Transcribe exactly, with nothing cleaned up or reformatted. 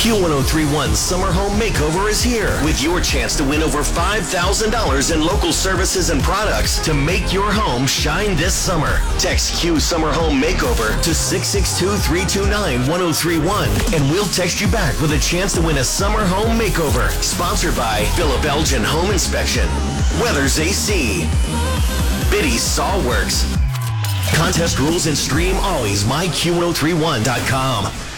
Q ten thirty-one Summer Home Makeover is here with your chance to win over five thousand dollars in local services and products to make your home shine this summer. Text Q Summer Home Makeover to six six two, three two nine, one oh three one and we'll text you back with a chance to win a summer home makeover. Sponsored by Philip Elgin Home Inspection, Weathers A C, Biddy Sawworks. Contest rules and stream always my Q ten thirty-one dot com.